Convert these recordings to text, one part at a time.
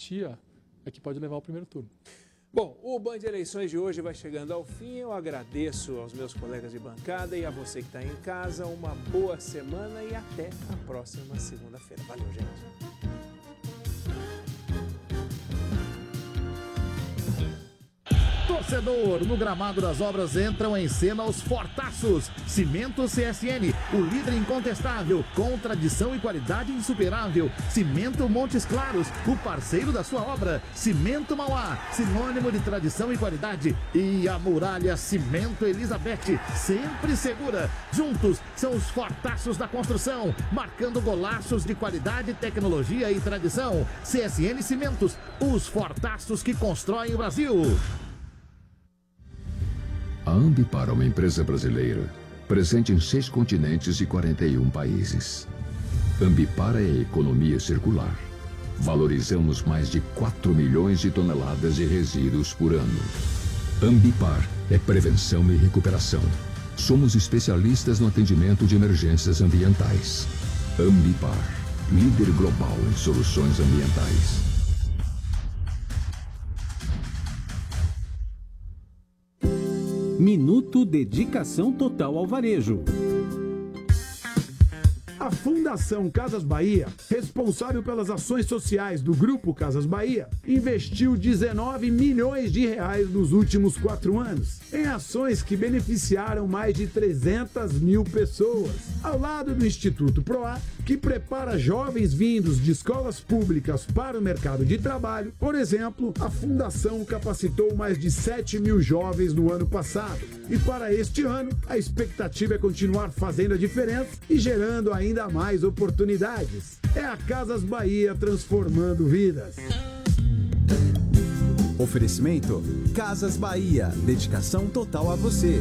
fatia é que pode levar ao primeiro turno. Bom, o Band Eleições de hoje vai chegando ao fim. Eu agradeço aos meus colegas de bancada e a você que está em casa. Uma boa semana e até a próxima segunda-feira. Valeu, gente. Torcedor, no gramado das obras entram em cena os fortaços. Cimento CSN, o líder incontestável, com tradição e qualidade insuperável. Cimento Montes Claros, o parceiro da sua obra. Cimento Mauá, sinônimo de tradição e qualidade. E a Muralha Cimento Elizabeth, sempre segura. Juntos são os fortaços da construção, marcando golaços de qualidade, tecnologia e tradição. CSN Cimentos, os fortaços que constroem o Brasil. A Ambipar é uma empresa brasileira, presente em 6 continentes e 41 países. Ambipar é a economia circular. Valorizamos mais de 4 milhões de toneladas de resíduos por ano. Ambipar é prevenção e recuperação. Somos especialistas no atendimento de emergências ambientais. Ambipar, líder global em soluções ambientais. Minuto Dedicação Total ao Varejo. A Fundação Casas Bahia, responsável pelas ações sociais do Grupo Casas Bahia, investiu 19 milhões de reais nos últimos 4 anos em ações que beneficiaram mais de 300 mil pessoas, ao lado do Instituto Proar, que prepara jovens vindos de escolas públicas para o mercado de trabalho. Por exemplo, a Fundação capacitou mais de 7 mil jovens no ano passado. E para este ano, a expectativa é continuar fazendo a diferença e gerando ainda mais oportunidades. É a Casas Bahia transformando vidas. Oferecimento Casas Bahia, dedicação total a você.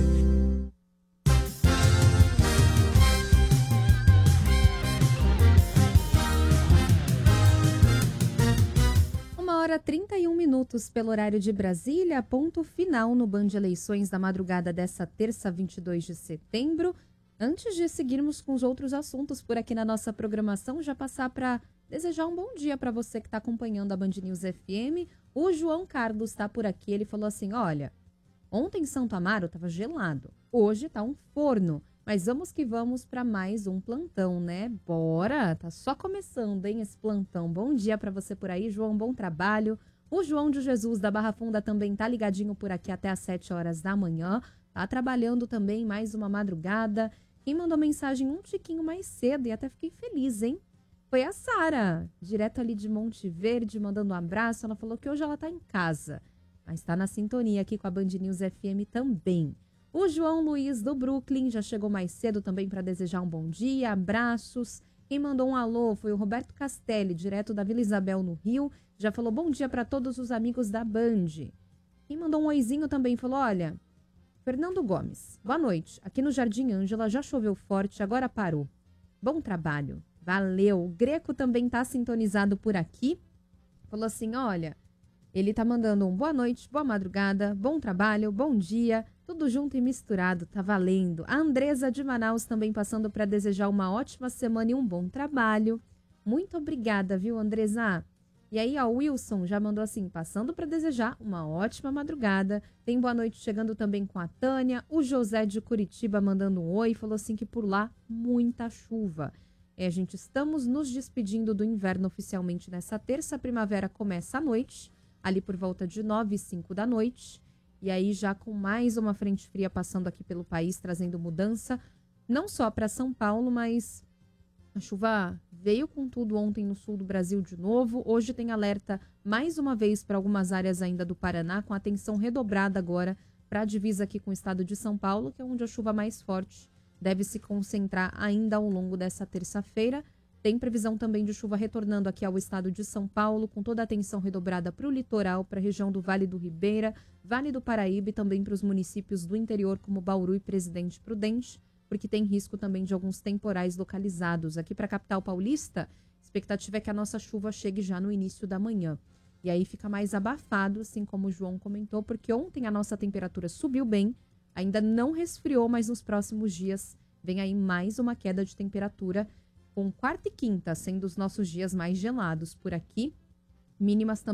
1h31 pelo horário de Brasília, ponto final no Band Eleições da madrugada dessa terça, 22 de setembro. Antes de seguirmos com os outros assuntos por aqui na nossa programação, já passar para desejar um bom dia para você que está acompanhando a Band News FM. O João Carlos está por aqui, ele falou assim, olha, ontem em Santo Amaro estava gelado, hoje está um forno. Mas vamos que vamos para mais um plantão, né? Bora! Tá só começando, hein, esse plantão. Bom dia para você por aí, João, bom trabalho. O João de Jesus da Barra Funda também tá ligadinho por aqui até às 7 horas da manhã. Tá trabalhando também mais uma madrugada. Quem mandou mensagem um tiquinho mais cedo e até fiquei feliz, hein? Foi a Sara, direto ali de Monte Verde, mandando um abraço. Ela falou que hoje ela tá em casa, mas tá na sintonia aqui com a Band News FM também. O João Luiz do Brooklyn já chegou mais cedo também para desejar um bom dia, abraços. Quem mandou um alô foi o Roberto Castelli, direto da Vila Isabel, no Rio. Já falou bom dia para todos os amigos da Band. Quem mandou um oizinho também falou, olha, Fernando Gomes, boa noite. Aqui no Jardim Ângela já choveu forte, agora parou. Bom trabalho, valeu. O Greco também tá sintonizado por aqui. Falou assim, olha, ele tá mandando um boa noite, boa madrugada, bom trabalho, bom dia. Tudo junto e misturado, tá valendo. A Andresa de Manaus também passando para desejar uma ótima semana e um bom trabalho. Muito obrigada, viu, Andresa? E aí, ó, o Wilson já mandou assim, passando para desejar uma ótima madrugada. Tem boa noite chegando também com a Tânia. O José de Curitiba mandando um oi, falou assim que por lá muita chuva. A gente estamos nos despedindo do inverno oficialmente nessa terça. A primavera começa à noite, ali por volta de 9h05 da noite. E aí já com mais uma frente fria passando aqui pelo país, trazendo mudança, não só para São Paulo, mas a chuva veio com tudo ontem no sul do Brasil de novo. Hoje tem alerta mais uma vez para algumas áreas ainda do Paraná, com atenção redobrada agora para a divisa aqui com o estado de São Paulo, que é onde a chuva mais forte deve se concentrar ainda ao longo dessa terça-feira. Tem previsão também de chuva retornando aqui ao estado de São Paulo, com toda a atenção redobrada para o litoral, para a região do Vale do Ribeira, Vale do Paraíba e também para os municípios do interior, como Bauru e Presidente Prudente, porque tem risco também de alguns temporais localizados. Aqui para a capital paulista, a expectativa é que a nossa chuva chegue já no início da manhã. E aí fica mais abafado, assim como o João comentou, porque ontem a nossa temperatura subiu bem, ainda não resfriou, mas nos próximos dias vem aí mais uma queda de temperatura, com quarta e quinta sendo os nossos dias mais gelados por aqui, mínimas também